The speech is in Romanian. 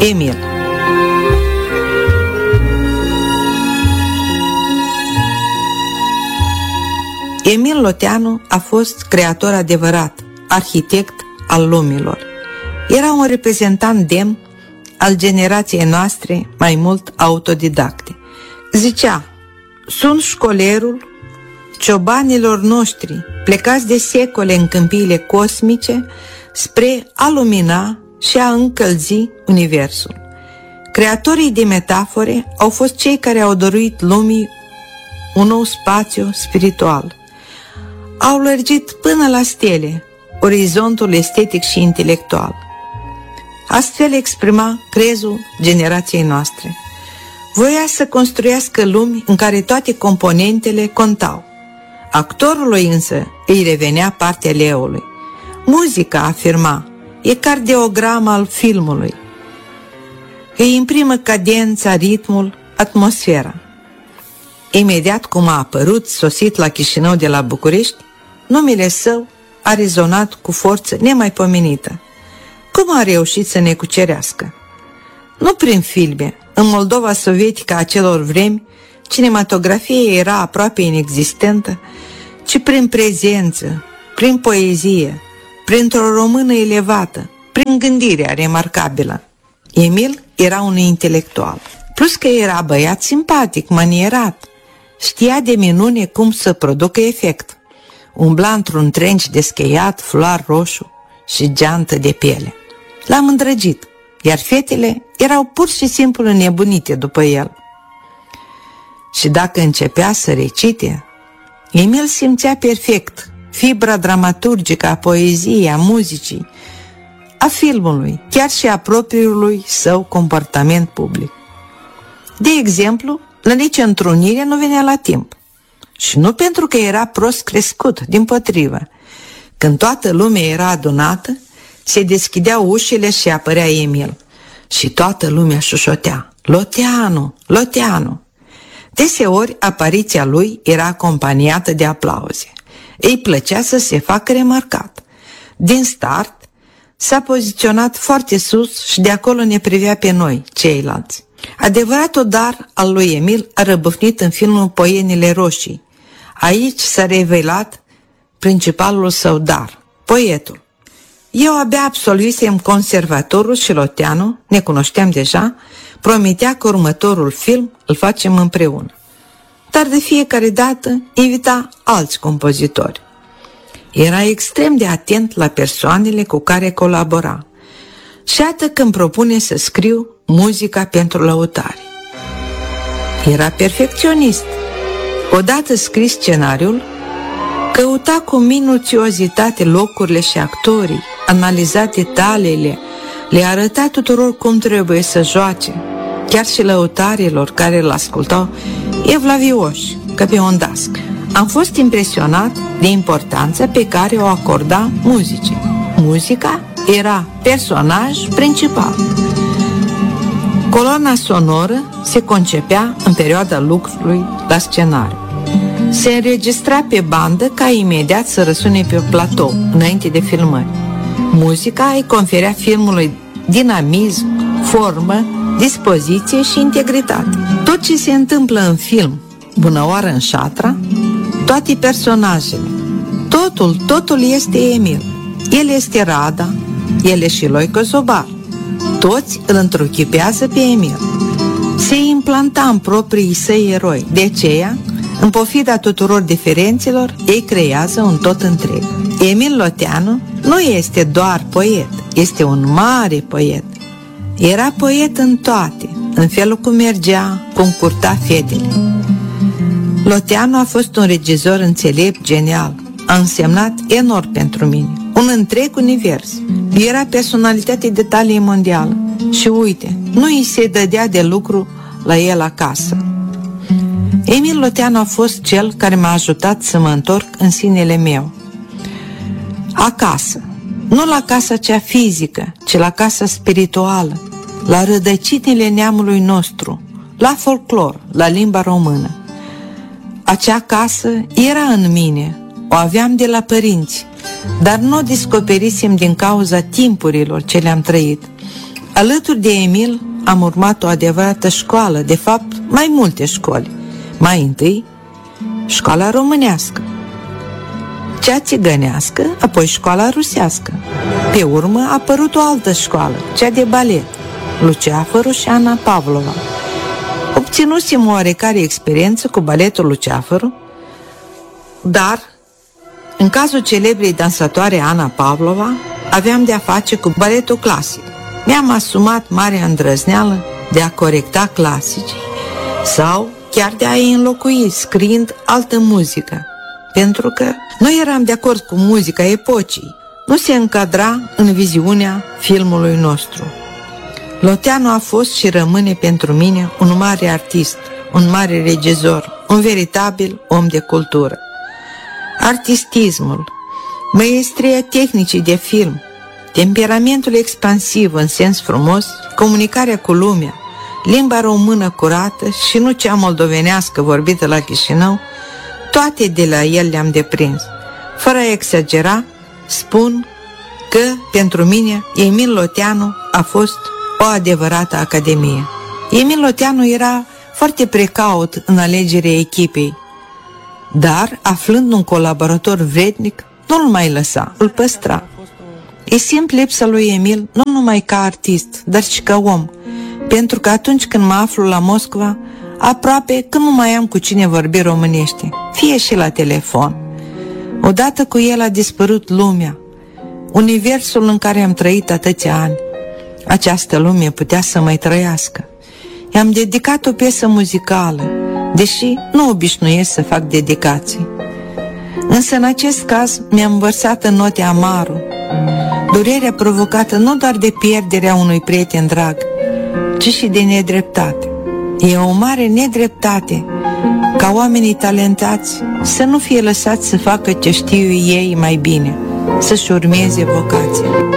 Emil. Emil Loteanu a fost creator adevărat, arhitect al lumilor. Era un reprezentant demn al generației noastre, mai mult autodidacte. Zicea: sunt școlerul ciobanilor noștri, plecați de secole în câmpiile cosmice spre a lumina și a încălzi universul. Creatorii de metafore au fost cei care au dăruit lumii un nou spațiu spiritual. Au lărgit până la stele orizontul estetic și intelectual. Astfel exprima crezul generației noastre. Voia să construiască lumi în care toate componentele contau. Actorului însă îi revenea partea leului. Muzica, afirma, e cardiograma al filmului. Îi imprimă cadența, ritmul, atmosfera. Imediat cum a apărut, sosit la Chișinău de la București, numele său a rezonat cu forță nemaipomenită. Cum a reușit să ne cucerească? Nu prin filme. În Moldova sovietică a acelor vremi, cinematografia era aproape inexistentă, ci prin prezență, prin poezie, printr-o română elevată, prin gândirea remarcabilă. Emil era un intelectual. Plus că era băiat simpatic, manierat. Știa de minune cum să producă efect. Umbla într-un trench descheiat, floar roșu și geantă de piele. L-am îndrăgit, iar fetele erau pur și simplu înnebunite după el. Și dacă începea să recite, Emil simțea perfect fibra dramaturgică a poeziei, a muzicii, a filmului, chiar și a propriului său comportament public. De exemplu, la nici întrunire nu venea la timp. Și nu pentru că era prost crescut, dimpotrivă. Când toată lumea era adunată, se deschideau ușile și apărea Emil. Și toată lumea șușotea: Loteanu, Loteanu! Deseori apariția lui era acompaniată de aplauze. Îi plăcea să se facă remarcat. Din start s-a poziționat foarte sus și de acolo ne privea pe noi, ceilalți. Adevăratul dar al lui Emil a răbufnit în filmul Poienile Roșii. Aici s-a revelat principalul său dar, poetul. Eu abia absolvisem conservatorul și Loteanu, ne cunoșteam deja, promitea că următorul film îl facem împreună. Dar de fiecare dată invita alți compozitori. Era extrem de atent la persoanele cu care colabora. Și iată că îmi propune să scriu muzica pentru lăutari. Era perfecționist. Odată scris scenariul, căuta cu minuțiozitate locurile și actorii, analiza detaliile, le arăta tuturor cum trebuie să joace, chiar și lăutarilor care îl ascultau evlavioși, ca pe un dasc. Am fost impresionat de importanța pe care o acorda muzicii. Muzica era personaj principal. Coloana sonoră se concepea în perioada lucrului la scenariu. Se înregistra pe bandă ca imediat să răsune pe platou, înainte de filmări. Muzica îi conferea filmului dinamism, formă, dispoziție și integritate. Tot ce se întâmplă în film, bunăoară în șatra, toate personajele, totul este Emil. El este Rada, el e și Loică Zobar. Toți îl întruchipează pe Emil. Se implanta în proprii săi eroi. De aceea, în pofida tuturor diferențelor, ei creează un tot întreg. Emil Loteanu nu este doar poet, este un mare poet. Era poet în toate, în felul cum mergea, cum curta fetele. Loteanu a fost un regizor înțelept, genial. A însemnat enorm pentru mine. Un întreg univers. Era personalitate de talie mondială. Și uite, nu îi se dădea de lucru la el acasă. Emil Loteanu a fost cel care m-a ajutat să mă întorc în sinele meu. Acasă. Nu la casa cea fizică, ci la casa spirituală, la rădăcinile neamului nostru, la folclor, la limba română. Acea casă era în mine, o aveam de la părinți, dar nu o descoperisem din cauza timpurilor ce le-am trăit. Alături de Emil am urmat o adevărată școală, de fapt mai multe școli. Mai întâi, școala românească, cea țigănească, apoi școala rusească. Pe urmă a apărut o altă școală, cea de balet, Luceafărul și Ana Pavlova. Obținusem o oarecare experiență cu baletul Luceafărul, dar, în cazul celebrei dansatoare Ana Pavlova, aveam de-a face cu baletul clasic. Mi-am asumat marea îndrăzneală de a corecta clasicii sau chiar de a-i înlocui scriind altă muzică, pentru că nu eram de acord cu muzica epocii. Nu se încadra în viziunea filmului nostru. Loteanu a fost și rămâne pentru mine un mare artist, un mare regizor, un veritabil om de cultură. Artistismul, măiestria tehnicii de film, temperamentul expansiv în sens frumos, comunicarea cu lumea, limba română curată și nu cea moldovenească vorbită la Chișinău, toate de la el le-am deprins. Fără a exagera, spun că, pentru mine, Emil Loteanu a fost o adevărată academie. Emil Loteanu era foarte precaut în alegerea echipei, dar, aflând un colaborator vrednic, nu-l mai lăsa, îl păstra. E simt lipsa lui Emil, nu numai ca artist, dar și ca om, pentru că atunci când mă aflu la Moscova, aproape că nu mai am cu cine vorbi românește, fie și la telefon. Odată cu el a dispărut lumea, universul în care am trăit atâția ani. Această lume putea să mai trăiască. I-am dedicat o piesă muzicală, deși nu obișnuiesc să fac dedicații. Însă în acest caz mi-am vărsat în note amarul, durerea provocată nu doar de pierderea unui prieten drag, ci și de nedreptate. E o mare nedreptate ca oamenii talentați să nu fie lăsați să facă ce știu ei mai bine, să-și urmeze vocația.